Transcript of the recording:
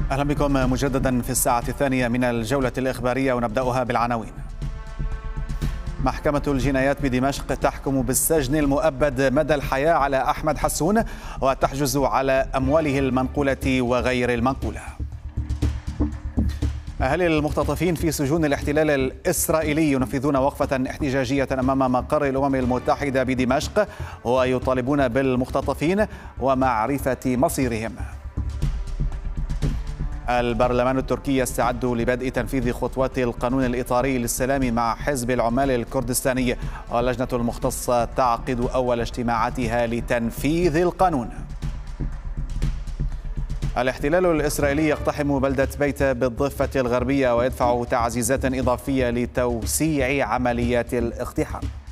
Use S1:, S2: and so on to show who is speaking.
S1: أهلا بكم مجددا في الساعة الثانية من الجولة الإخبارية، ونبدأها بالعناوين. محكمة الجنايات بدمشق تحكم بالسجن المؤبد مدى الحياة على أحمد حسون، وتحجز على أمواله المنقولة وغير المنقولة. أهالي المختطفين في سجون الاحتلال الإسرائيلي ينفذون وقفة احتجاجية أمام مقر الأمم المتحدة بدمشق، ويطالبون بالمختطفين ومعرفة مصيرهم. البرلمان التركي يستعد لبدء تنفيذ خطوات القانون الإطاري للسلام مع حزب العمال الكردستاني، واللجنة المختصة تعقد أول اجتماعاتها لتنفيذ القانون. الاحتلال الإسرائيلي يقتحم بلدة بيت بالضفة الغربية ويدفع تعزيزات إضافية لتوسيع عمليات الاقتحام.